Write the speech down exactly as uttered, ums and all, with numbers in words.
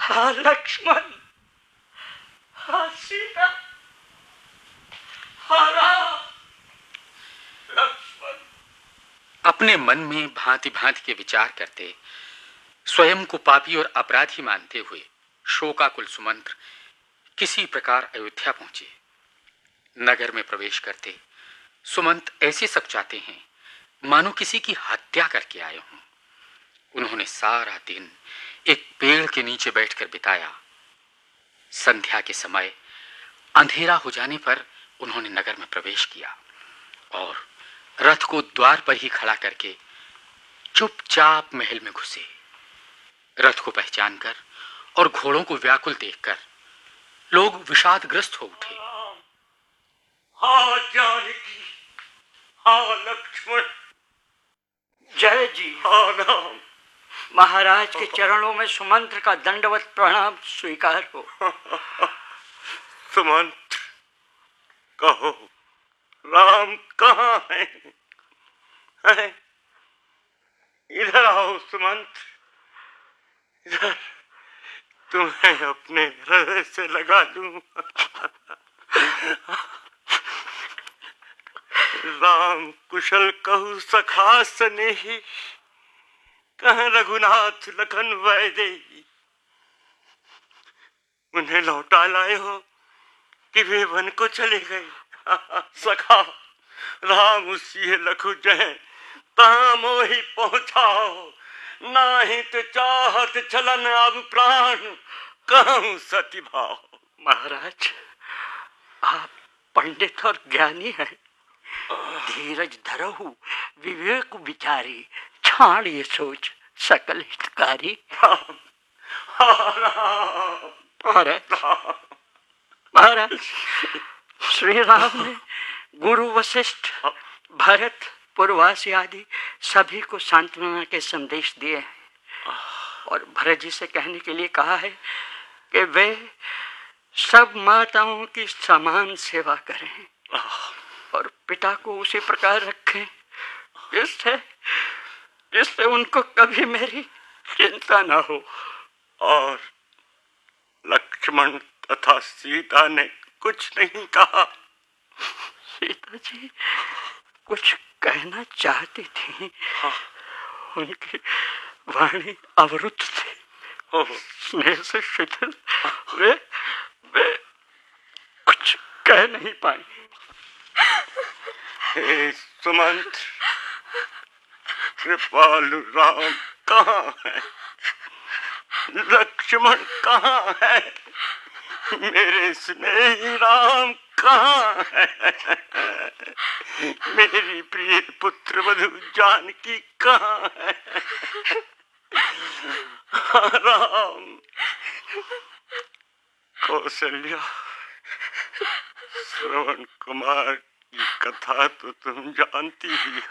हाँ लक्ष्मण, हाँ सीता, हाँ राम। लक्ष्मण अपने मन में भांति भांति के विचार करते, स्वयं को पापी और अपराधी मानते हुए शोकाकुल सुमंत्र किसी प्रकार अयोध्या पहुंचे। नगर में प्रवेश करते सुमंत ऐसे सकचाते हैं मानो किसी की हत्या करके आए हों। उन्होंने सारा दिन एक पेड़ के नीचे बैठकर बिताया। संध्या के समय अंधेरा हो जाने पर उन्होंने नगर में प्रवेश किया और रथ को द्वार पर ही खड़ा करके चुपचाप महल में घुसे। रथ को पहचानकर और घोड़ों को व्याकुल देखकर लोग विषादग्रस्त हो उठे। हाँ जानकी, हाँ लक्ष्मण, जय जी। हाँ राम। महाराज के चरणों में सुमंत्र का दंडवत प्रणाम स्वीकार हो। सुमंत, कहो राम कहाँ है? है? इधर आओ सुमंत, इधर तुम्हें अपने हृदय से लगा लूं। राम कुशल कहू सखा स्नेही, कह रघुनाथ लखन वैदेही। उन्हें लौटा लाए हो कि वे वन को चले गए? सखा राम उसी लखु जय तहाँ मोहि पहुँचाओ, नाही तो चाहत चलन अब प्राण कहूँ सती भाव। महाराज, आप पंडित और ज्ञानी हैं, धीरज धरहु विवेक विचारी, छाड़िए सोच सकल हितकारी। महाराज, महाराज, श्री राम ने गुरु वशिष्ठ, भरत, पूर्वासी आदि सभी को सांत्वना के संदेश दिए हैं और भरत जी से कहने के लिए कहा है कि वे सब माताओं की समान सेवा करें और पिता को उसी प्रकार रखें जिससे जिससे उनको कभी मेरी चिंता न हो। और लक्ष्मण तथा सीता ने कुछ नहीं कहा? सीता जी कुछ कहना चाहती थी, हाँ। उनकी वाणी अवरुद्ध थी, स्नेह से शिथिल, वे वे कुछ कह नहीं पाई। हे सुमंत, कृपालु राम कहाँ है? लक्ष्मण कहाँ है? मेरे स्नेही राम कहाँ है? मेरी प्रिय पुत्र वधु जानकी कहाँ है? राम। कौशल्या, श्रवण कुमार की कथा तो तुम जानती ही